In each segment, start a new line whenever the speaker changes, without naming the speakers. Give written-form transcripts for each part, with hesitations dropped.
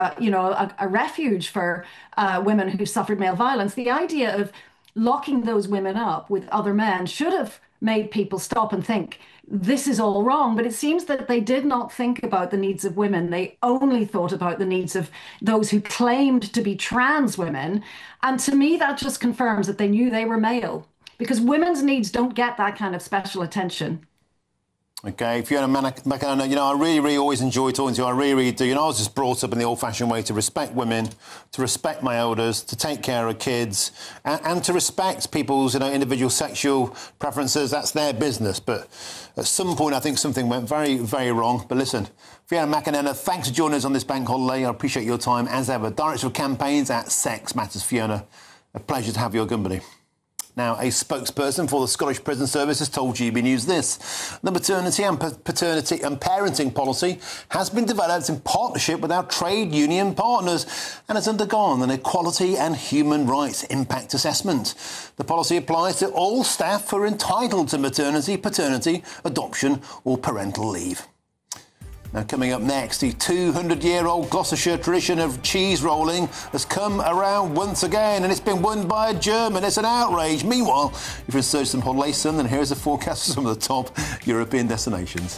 a refuge for women who suffered male violence. The idea of locking those women up with other men should have made people stop and think, this is all wrong. But it seems that they did not think about the needs of women. They only thought about the needs of those who claimed to be trans women. And to me, that just confirms that they knew they were male, because women's needs don't get that kind of special attention.
OK, Fiona McKenna, I really always enjoy talking to you. I really do. I was just brought up in the old-fashioned way to respect women, to respect my elders, to take care of kids, and to respect people's, individual sexual preferences. That's their business. But at some point, I think something went very, very wrong. But listen, Fiona McKenna, thanks for joining us on this bank holiday. I appreciate your time, as ever. Director of Campaigns at Sex Matters. Fiona, a pleasure to have your company. Now, a spokesperson for the Scottish Prison Service has told GB News this. The maternity and paternity and parenting policy has been developed in partnership with our trade union partners and has undergone an equality and human rights impact assessment. The policy applies to all staff who are entitled to maternity, paternity, adoption or parental leave. Now, coming up next, the 200-year-old Gloucestershire tradition of cheese rolling has come around once again, and it's been won by a German. It's an outrage. Meanwhile, if you're in search of some holiday sun, then here's a forecast for some of the top European destinations.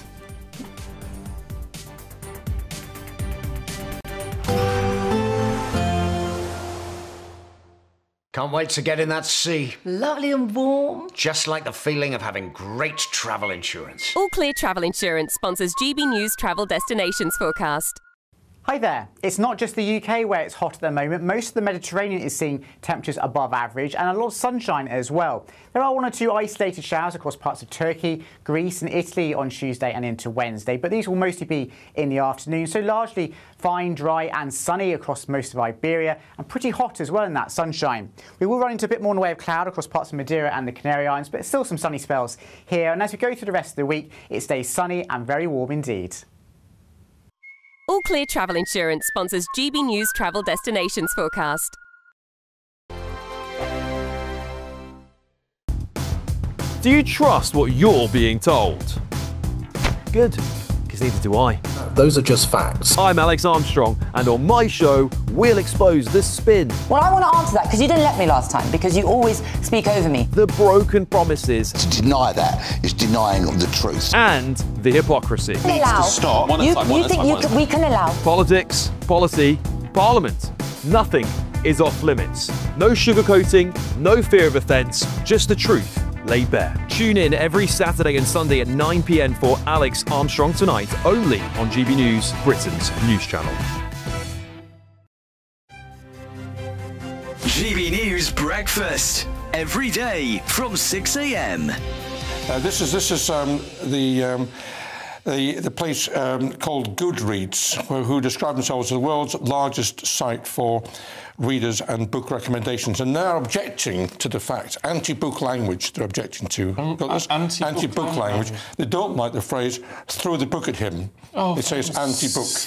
Can't wait to get in that sea.
Lovely and warm.
Just like the feeling of having great travel insurance.
All Clear Travel Insurance sponsors GB News Travel Destinations Forecast.
Hi there. It's not just the UK where it's hot at the moment. Most of the Mediterranean is seeing temperatures above average and a lot of sunshine as well. There are one or two isolated showers across parts of Turkey, Greece and Italy on Tuesday and into Wednesday, but these will mostly be in the afternoon, so largely fine, dry and sunny across most of Iberia and pretty hot as well in that sunshine. We will run into a bit more in the way of cloud across parts of Madeira and the Canary Islands, but still some sunny spells here, and as we go through the rest of the week, it stays sunny and very warm indeed.
All Clear Travel Insurance sponsors GB News Travel Destinations Forecast.
Do you trust what you're being told? Good, because neither do I.
Those are just facts.
I'm Alex Armstrong, and on my show, we'll expose the spin.
Well, I want to answer that because you didn't let me last time, because you always speak over me.
The broken promises.
To deny that is denying the truth.
And the hypocrisy.
We can allow.
Stop.
You think we can allow?
Politics, policy, parliament. Nothing is off limits. No sugarcoating, no fear of offence, just the truth laid bare. Tune in every Saturday and Sunday at 9 p.m. for Alex Armstrong Tonight, only on GB News, Britain's news channel.
GB News Breakfast, every day from 6 a.m.
This is the place called Goodreads, who describe themselves as the world's largest site for readers and book recommendations, and they're objecting to the fact, anti-book language they're objecting to. Anti-book language. They don't like the phrase, throw the book at him. Oh, it says anti-book.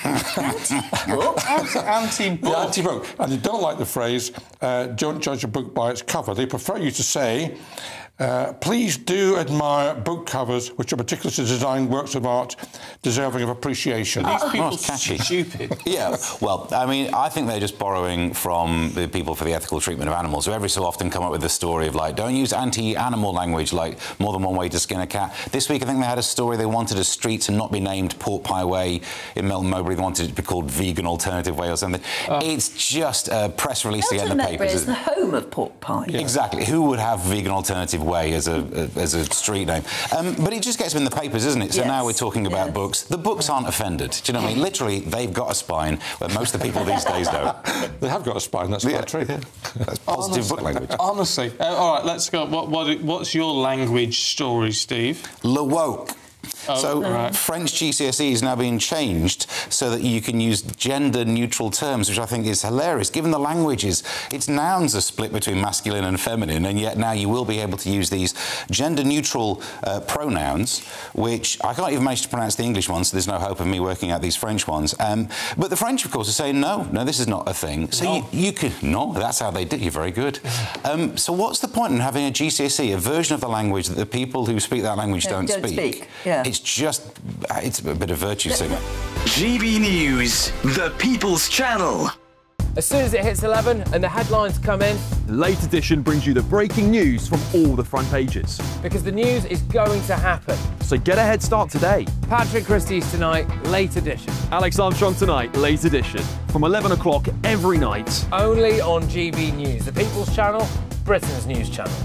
Anti-book?
Yeah, anti-book. And they don't like the phrase, don't judge a book by its cover. They prefer you to say, please do admire book covers which are meticulously designed works of art deserving of appreciation.
These people stupid.
Yeah, well, I mean, I think they're just borrowing from the people for the ethical treatment of animals, who every so often come up with a story of, like, don't use anti-animal language, like more than one way to skin a cat. This week, I think they had a story, they wanted a street to not be named Pork Pie Way in Melton Mowbray. They wanted it to be called Vegan Alternative Way or something. It's just a press release to get in the papers.
Is the home of pork pie.
Yeah. Exactly. Who would have Vegan Alternative Way as a street name? But it just gets them in the papers, isn't it? So now we're talking about books. The books aren't offended. Do you know what I mean? Literally, they've got a spine, where most of the people these days don't.
They have got a spine, that's quite true.
Yeah. That's positive book language.
Honestly. All right, let's go. What's your language story, Steve?
Le woke. French GCSE is now being changed so that you can use gender-neutral terms, which I think is hilarious. Given the languages, its nouns are split between masculine and feminine, and yet now you will be able to use these gender-neutral pronouns, which I can't even manage to pronounce the English ones, so there's no hope of me working out these French ones. But the French, of course, are saying, no, this is not a thing. So you could... No, that's how they did. You're very good. So what's the point in having a GCSE, a version of the language that the people who speak that language don't speak?
Yeah.
It's a bit of virtue signaling.
GB GB News, the People's Channel.
As soon as it hits 11 and the headlines come in,
Late Edition brings you the breaking news from all the front pages.
because the news is going to happen.
So get a head start today.
Patrick Christie's tonight, Late Edition.
Alex Armstrong tonight, Late Edition. From 11 o'clock every night.
Only on GB News, the People's Channel, Britain's news channel.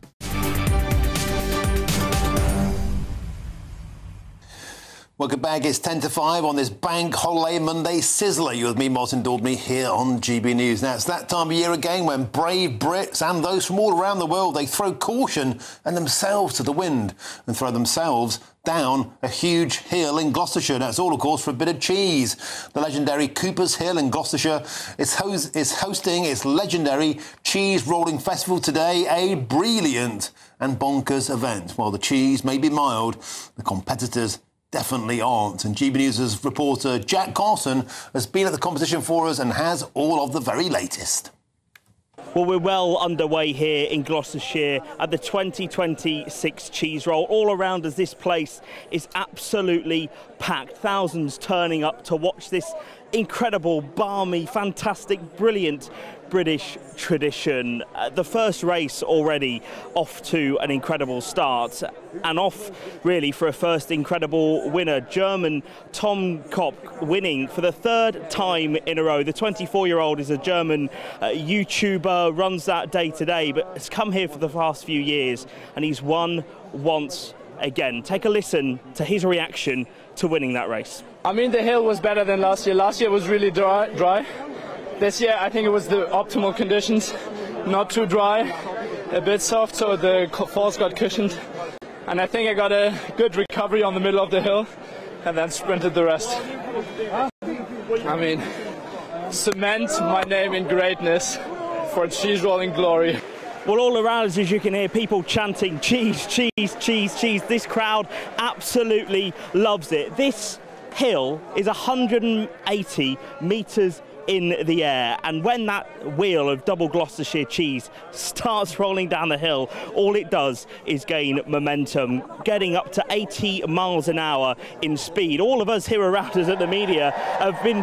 Welcome back. It's 10 to 5 on this Bank Holiday Monday sizzler. You're with me, Martin Daldry, here on GB News. Now, it's that time of year again when brave Brits and those from all around the world, they throw caution and themselves to the wind and throw themselves down a huge hill in Gloucestershire. That's all, of course, for a bit of cheese. The legendary Cooper's Hill in Gloucestershire is hosting its legendary Cheese Rolling Festival today, a brilliant and bonkers event. While the cheese may be mild, the competitors definitely aren't. And GB News' reporter Jack Carson has been at the competition for us and has all of the very latest.
Well, we're well underway here in Gloucestershire at the 2026 Cheese Roll. All around us, this place is absolutely packed. Thousands turning up to watch this incredible, balmy, fantastic, brilliant British tradition. The first race already off to an incredible start and off really for a first incredible winner. German Tom Kopp winning for the third time in a row. The 24-year-old is a German YouTuber, runs that day to day, but has come here for the past few years and he's won once again. Take a listen to his reaction to winning that race.
I mean, the hill was better than last year. Last year was really dry. This year, I think it was the optimal conditions. Not too dry, a bit soft, so the falls got cushioned. And I think I got a good recovery on the middle of the hill and then sprinted the rest. I mean, cement my name in greatness for cheese rolling glory.
Well, all around us, as you can hear, people chanting cheese, cheese, cheese, cheese. This crowd absolutely loves it. This hill is 180 metres in the air, and when that wheel of double Gloucestershire cheese starts rolling down the hill, all it does is gain momentum, getting up to 80 miles an hour in speed. All of us here around us at the media have been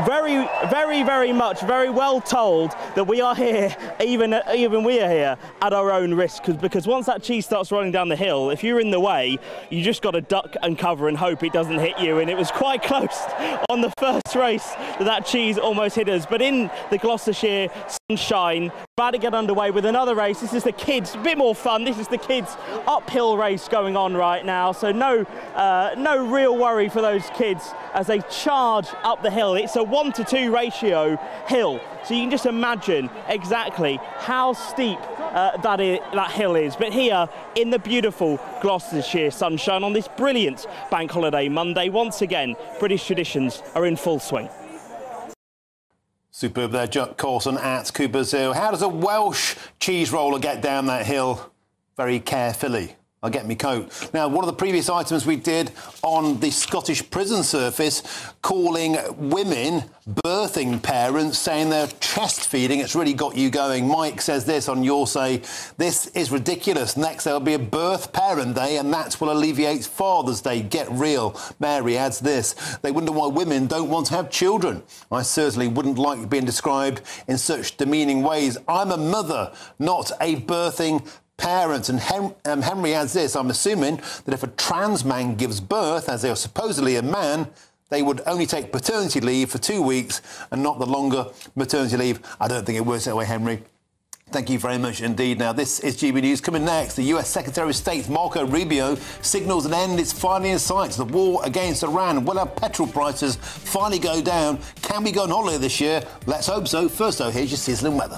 very well told that we are here, even we are here at our own risk, because once that cheese starts rolling down the hill, if you're in the way, you just got to duck and cover and hope it doesn't hit you. And it was quite close on the first race that cheese almost hit us. But in the Gloucestershire sunshine, about to get underway with another race. This is the kids, a bit more fun. This is the kids' uphill race going on right now. So no real worry for those kids as they charge up the hill. It's a 1-to-2 ratio hill. So you can just imagine exactly how steep that hill is. But here in the beautiful Gloucestershire sunshine on this brilliant Bank Holiday Monday, once again, British traditions are in full swing.
Superb there, Jack Carson at Cooper's Hill. How does a Welsh cheese roller get down that hill? Very carefully. I'll get me coat. Now, one of the previous items we did on the Scottish prison surface, calling women birthing parents, saying they're chest feeding. It's really got you going. Mike says this on Your Say. This is ridiculous. Next, there'll be a birth parent day, and that's what alleviates Father's Day. Get real. Mary adds this. They wonder why women don't want to have children. I certainly wouldn't like being described in such demeaning ways. I'm a mother, not a birthing parents. And Henry adds this. I'm assuming that if a trans man gives birth, as they are supposedly a man, they would only take paternity leave for 2 weeks and not the longer maternity leave. I don't think it works that way, Henry. Thank you very much indeed. Now, this is GB News. Coming next, the US Secretary of State, Marco Rubio, signals an end is finally in sight to the war against Iran. Will our petrol prices finally go down? Can we go on holiday this year? Let's hope so. First, though, here's your sizzling weather.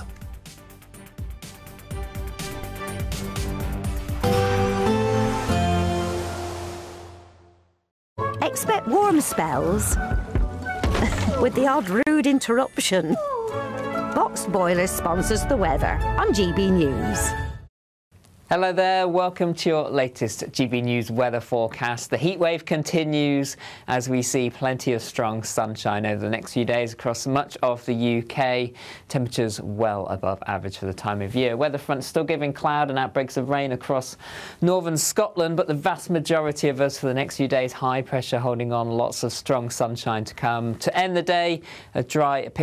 Expect warm spells with the odd rude interruption. Box Boilers sponsors the weather on GB News.
Hello there, welcome to your latest GB News weather forecast. The heat wave continues as we see plenty of strong sunshine over the next few days across much of the UK. Temperatures well above average for the time of year. Weather front still giving cloud and outbreaks of rain across northern Scotland, but the vast majority of us for the next few days, high pressure holding on, lots of strong sunshine to come. To end the day, a dry picture